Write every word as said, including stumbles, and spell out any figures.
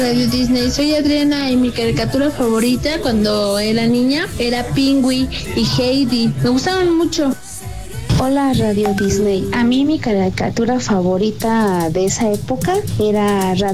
Radio Disney, soy Adriana y mi caricatura favorita cuando era niña era Pingüi y Heidi. Me gustaban mucho. Hola Radio Disney, a mí mi caricatura favorita de esa época era